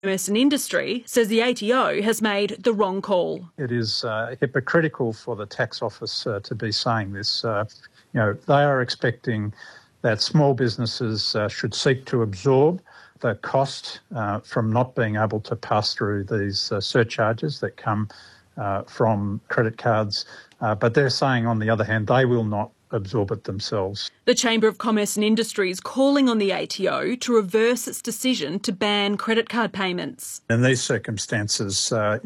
Commerce and Industry says the ATO has made the wrong call. It is hypocritical for the tax office to be saying this. They are expecting that small businesses should seek to absorb the cost from not being able to pass through these surcharges that come from credit cards. But they're saying, on the other hand, they will not absorb it themselves. The Chamber of Commerce and Industry is calling on the ATO to reverse its decision to ban credit card payments. In these circumstances,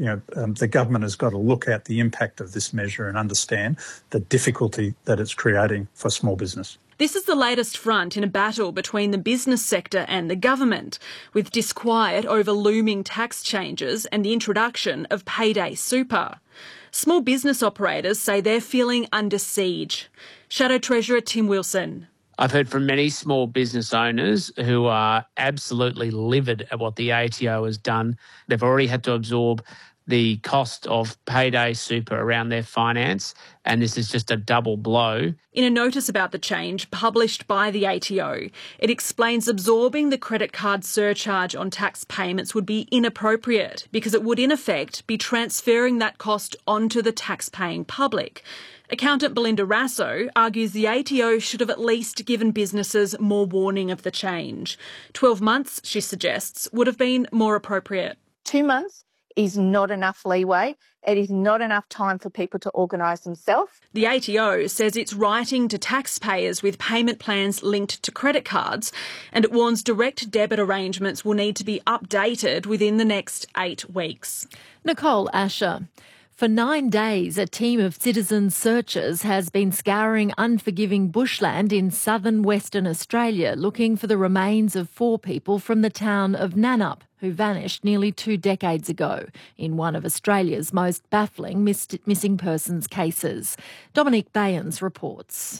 the government has got to look at the impact of this measure and understand the difficulty that it's creating for small business. This is the latest front in a battle between the business sector and the government, with disquiet over looming tax changes and the introduction of payday super. Small business operators say they're feeling under siege. Shadow Treasurer Tim Wilson. I've heard from many small business owners who are absolutely livid at what the ATO has done. They've already had to absorb the cost of payday super around their finance, and this is just a double blow. In a notice about the change published by the ATO, it explains absorbing the credit card surcharge on tax payments would be inappropriate because it would in effect be transferring that cost onto the tax-paying public. Accountant Belinda Rasso argues the ATO should have at least given businesses more warning of the change. 12 months, she suggests, would have been more appropriate. 2 months is not enough leeway. It is not enough time for people to organise themselves. The ATO says it's writing to taxpayers with payment plans linked to credit cards, and it warns direct debit arrangements will need to be updated within the next 8 weeks. Nicole Asher. For 9 days, a team of citizen searchers has been scouring unforgiving bushland in southern Western Australia looking for the remains of 4 people from the town of Nannup who vanished nearly 2 decades ago in one of Australia's most baffling missing persons cases. Dominic Bayans reports.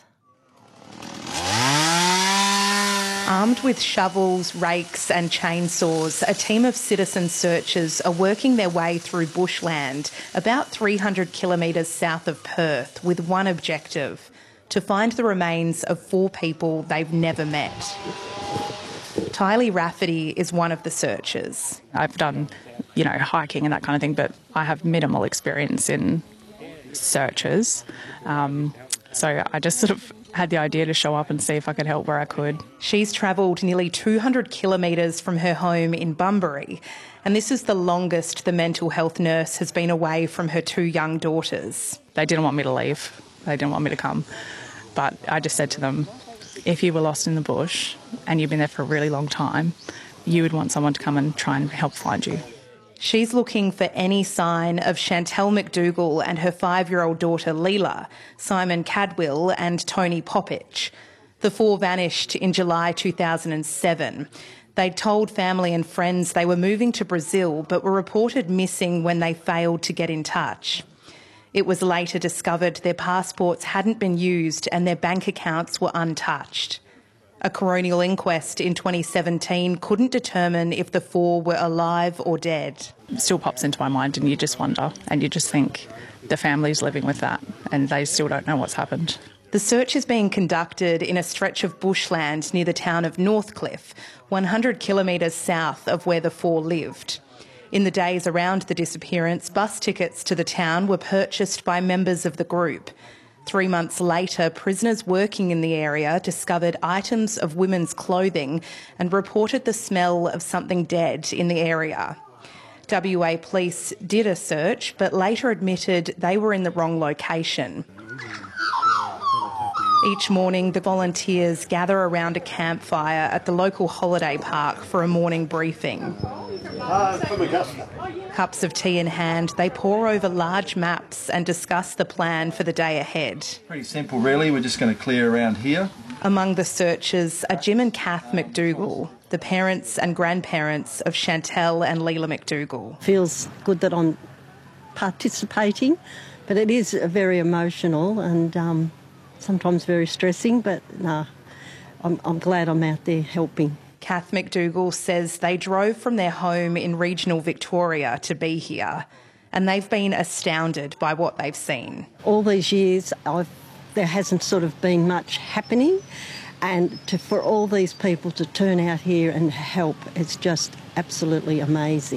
Armed with shovels, rakes and chainsaws, a team of citizen searchers are working their way through bushland about 300 kilometres south of Perth with one objective: to find the remains of 4 people they've never met. Tylee Rafferty is one of the searchers. I've done, hiking and that kind of thing, but I have minimal experience in searches. So I just sort of had the idea to show up and see if I could help where I could. She's travelled nearly 200 kilometres from her home in Bunbury, and this is the longest the mental health nurse has been away from her 2 young daughters. They didn't want me to leave. They didn't want me to come. But I just said to them, if you were lost in the bush and you've been there for a really long time, you would want someone to come and try and help find you. She's looking for any sign of Chantel McDougall and her 5-year-old daughter Leela, Simon Cadwell and Tony Poppich. The 4 vanished in July 2007. They'd told family and friends they were moving to Brazil but were reported missing when they failed to get in touch. It was later discovered their passports hadn't been used and their bank accounts were untouched. A coronial inquest in 2017 couldn't determine if the 4 were alive or dead. It still pops into my mind and you just wonder and you just think the family's living with that and they still don't know what's happened. The search is being conducted in a stretch of bushland near the town of Northcliffe, 100 kilometres south of where the 4 lived. In the days around the disappearance, bus tickets to the town were purchased by members of the group. 3 months later, prisoners working in the area discovered items of women's clothing and reported the smell of something dead in the area. WA Police did a search, but later admitted they were in the wrong location. Each morning, the volunteers gather around a campfire at the local holiday park for a morning briefing. Cups of tea in hand, they pore over large maps and discuss the plan for the day ahead. Pretty simple, really. We're just going to clear around here. Among the searchers are Jim and Kath McDougall, the parents and grandparents of Chantel and Leela McDougall. Feels good that I'm participating, but it is very emotional and sometimes very stressing, but no, I'm glad I'm out there helping. Kath McDougall says they drove from their home in regional Victoria to be here, and they've been astounded by what they've seen. All these years, there hasn't sort of been much happening, and for all these people to turn out here and help, it's just absolutely amazing.